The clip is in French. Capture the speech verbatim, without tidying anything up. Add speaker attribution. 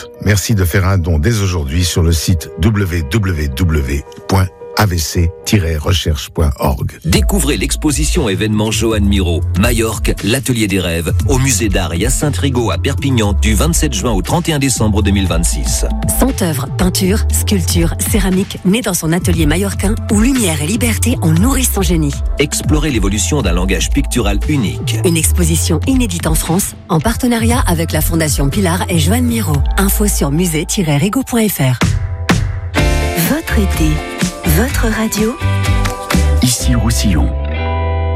Speaker 1: écoute. Merci de faire un don dès aujourd'hui sur le site w w w point a v c tiret recherche point org.
Speaker 2: Découvrez l'exposition événement Joan Miro, Majorque, l'Atelier des Rêves, au musée d'art Hyacinthe Rigaud à Perpignan du vingt-sept juin au trente et un décembre deux mille vingt-six.
Speaker 3: Cent œuvres, peinture, sculpture, céramique, nées dans son atelier mallorquin où lumière et liberté ont nourri son génie.
Speaker 2: Explorez l'évolution d'un langage pictural unique.
Speaker 3: Une exposition inédite en France, en partenariat avec la Fondation Pilar et Joan Miro. Info sur musée tiret rigaud point f r.
Speaker 4: Votre été, votre radio.
Speaker 5: Ici Roussillon.